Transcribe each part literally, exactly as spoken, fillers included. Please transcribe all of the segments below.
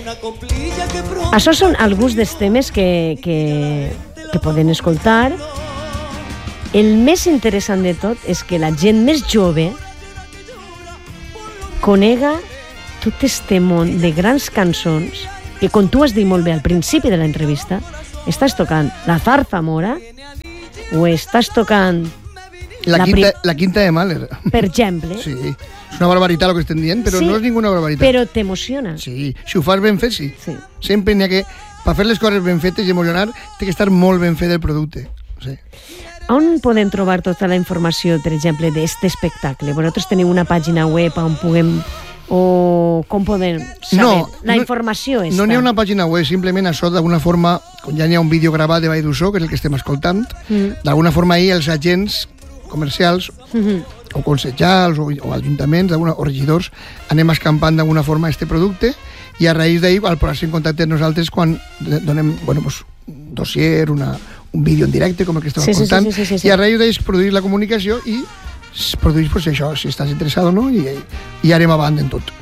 Això són alguns dels temes que, que, que poden escoltar. El més interessant de tot és que la gent més jove conega tot este món de grans cançons que, com tu has dit molt bé al principi de l'entrevista, estàs tocant la zarzamora o estàs tocant la, la, quinta, prim... la quinta de Mahler, per exemple. Sí, és una barbaritat el que estem dient, però sí, no és ninguna barbaritat. Però t'emociona. Sí, si ho fas ben fet, sí. sí. Sempre n'hi ha que, per fer les coses ben fetes i emocionar, té que estar molt ben fet el producte. Sí. On podem trobar tota la informació, per exemple, d'aquest espectacle? Vosaltres teniu una pàgina web on puguem... o com podem saber? No, la no, informació està... No n'hi ha una pàgina web, simplement això d'alguna forma, quan ja n'hi ha un vídeo gravat de Vall d'Uixó, que és el que estem escoltant, mm. d'alguna forma ahir els agents comercials mm-hmm. o consellals o, o ajuntaments o regidors anem escampant d'alguna forma este producte i a raïs d'ahir al posar-se en contacte amb nosaltres quan donem bueno, pues, un dossier, una, un vídeo en directe com el que estem sí, escoltant sí, sí, sí, sí, sí. I a raïs d'ahir es produeix la comunicació i es produeix pues, això, si estàs interessat o no i, i anem avant en tot.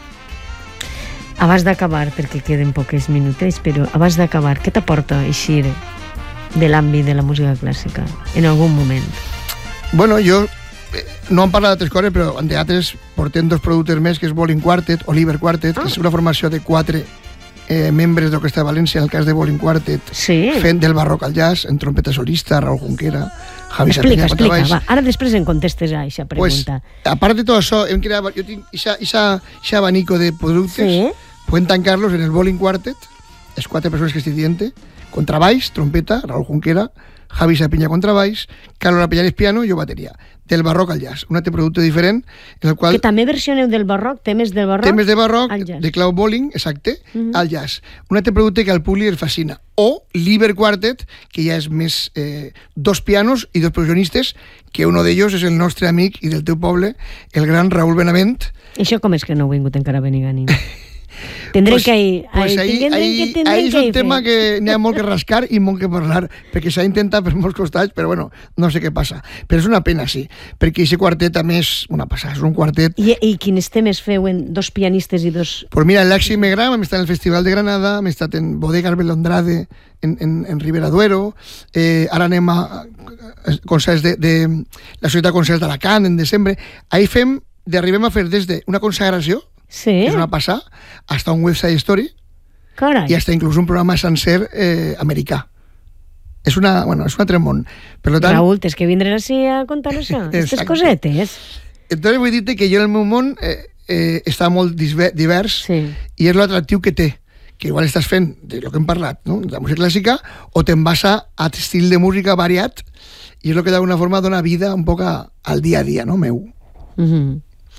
Abans d'acabar, perquè queden poques minutets, però abans d'acabar, què t'aporta eixir de l'àmbit de la música clàssica en algun moment? Bueno, jo eh, no em parla d'altres coses, però en teatres portem dos productes més, que és Bowling Quartet, Oliver Quartet, ah. que és una formació de quatre eh, membres d'Orquestra de València, en el cas de Bowling Quartet, sí. fent del barroc al jazz, en trompeta solista, Raúl Junquera, Javi explica, Sardinya, explica, va. Ara després en contestes a aquesta pregunta. Pues, a part de tot això, hem creat, jo tinc aquest abanico de productes, sí. Pueden tancarlos en el Bowling Quartet, les quatre persones que estic dient, contrabaix, trompeta, Raúl Junquera, Javi Sardinya contrabaix, Carlos Lapellares piano i jo bateria. Del barroc al jazz, un altre producte diferent en el qual... Que també versioneu del barroc, temes del barroc, temes de barroc, de clau bowling, exacte, uh-huh. al jazz. Un altre producte que al públic el fascina. O Liber Quartet, que ja és més eh, dos pianos i dos percussionistes, que uno d'ells és el nostre amic i del teu poble, el gran Raúl Benavent. I això com és que no ha vingut encara a Benigànim? Tendré pues, que ir. Pues ahí, ahí, ahí, ahí és un que tema que n'hi ha molt que rascar i molt que parlar, perquè s'ha intentat per molts costats, però bueno, no sé què passa. Però és una pena, sí, perquè aquest quartet també és una passada, és un quartet... I, i quins temes feuen dos pianistes i dos... Pues mira, l'Axi Megram hem estat en el Festival de Granada, hem estat en Bodegas Belondrade, en, en, en Ribera Duero, eh, ara anem a, a concerts de, de la Societat de Concerts d'Alacant en desembre. Ahí fem, arribem a fer des d'una consagració, sí. és una passada, hasta un website story. Carai. I hasta inclús un programa sencer eh, americà. És una, bueno, és un altre món. Per tant, Raúl, tens que vindre així a contar això, aquestes cosetes. Entonces vull dir-te que jo en el meu món eh, eh, està molt divers sí. i és l'atractiu que té, que igual estàs fent de lo que hem parlat, no? De la música clàssica, o te'n vas a, a estil de música variat, i és el que d'alguna forma dona vida un poc a, al dia a dia, no, meu. Mm-hmm.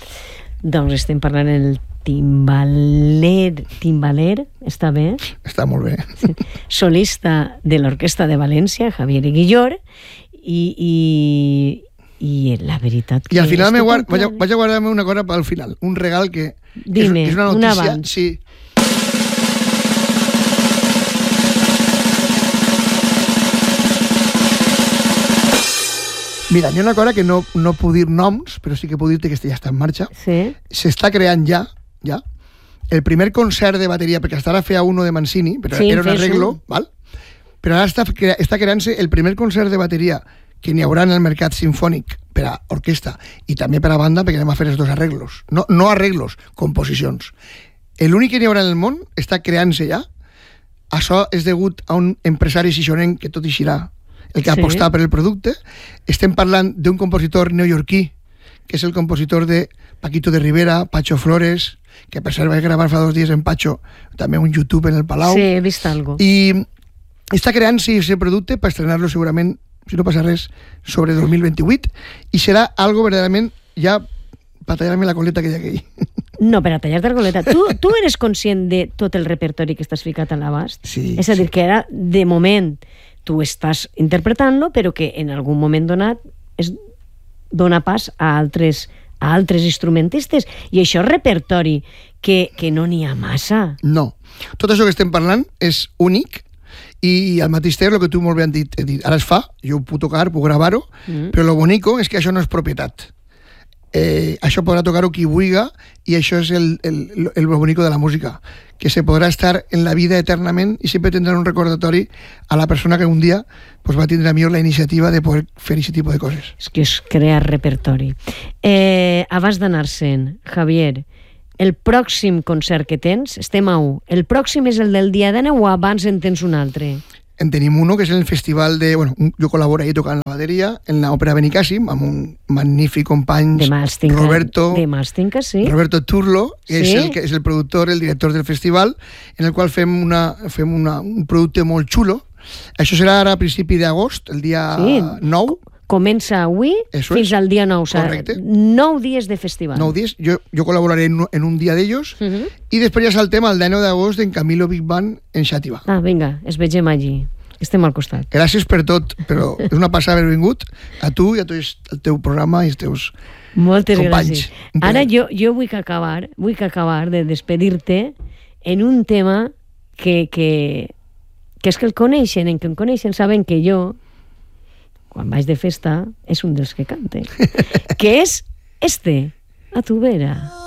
Doncs estem parlant el timbaler, timbaler, està bé? Està molt bé. Solista de l'Orquestra de València, Javier Guillor, i, i, i la veritat que... I al final me guard, vaig, a, vaig a guardar-me una cosa pel final, un regal que... Dime, és, és una notícia, un abans. Sí. Mira, hi ha una cosa que no, no puc dir noms, però sí que puc dir-te que ja està en marxa. Sí. S'està creant ja, ja, el primer concert de bateria, perquè hasta ara feia uno de Mancini, però sí, era un arreglo, val? Però ara està, crea, està creant-se el primer concert de bateria que n'hi haurà en el mercat sinfònic per a orquestra i també per a banda, perquè anem a fer els dos arreglos. No, no arreglos, composicions. L'únic que n'hi haurà en el món està creant-se ja. Això és degut a un empresari xixonenc que tot eixirà, el que ha sí. apostat per el producte. Estem parlant d'un compositor neoyorquí, que és el compositor de Paquito de Rivera, Pacho Flores, que per cert vaig gravar fa dos dies en Pacho, també un YouTube en el Palau. Sí, he vist algo. I està creant-se aquest producte per estrenar-lo segurament, si no passa res, sobre dos mil vint-i-vuit, i serà algo verdaderament ja per tallar-me la coleta que hi ha aquí. No, per a tallar-te la coleta. Tu, tu eres conscient de tot el repertori que estàs ficat a l'abast? Sí. És a dir, que ara, de moment, tu estàs interpretant-lo, però que en algun moment donat es dona pas a altres, a altres instrumentistes. I això és repertori que, que no n'hi ha massa. No. Tot això que estem parlant és únic i al mateix temps, el que tu molt bé has dit, dit, ara es fa, jo ho puc tocar, puc gravar-ho, mm. però lo bonico és que això no és propietat. eh, això podrà tocar-ho qui vulga, i això és el, el, el bonico de la música, que se podrà estar en la vida eternament i sempre tindrà un recordatori a la persona que un dia pues, va tindre millor la iniciativa de poder fer aquest tipus de coses. És que és crear repertori. Eh, abans d'anar-se'n, Javier, el pròxim concert que tens, estem a u, el pròxim és el del dia de neu o abans en tens un altre? En tenim uno, que és el festival de... Bueno, jo col·laboro ahí tocant la bateria en l'òpera Benicàssim, amb un magnífic company, Roberto, de Màstinca, sí. Roberto Turlo, que sí. és, el, que és el productor, el director del festival, en el qual fem, una, fem una, un producte molt xulo. Això serà ara a principi d'agost, el dia sí. nou. Comença avui Eso fins es. al dia nou. Correcte. Nou dies de festival. Nou dies. Jo, jo col·laboraré en, en un dia d'ells uh -huh. i després ja saltem al dia nou d'agost en Camilo Big Band en Xàtiva. Ah, vinga, es vegem allí. Estem al costat. Gràcies per tot, però és una passada haver vingut a tu i a tot el teu programa i els teus Moltes companys. gràcies. Ara jo, jo vull que acabar, vull que acabar de despedir-te en un tema que, que, que és que el coneixen, en que em coneixen, saben que jo quan vaig de festa, és un dels que cante. Que és este, A tu vera.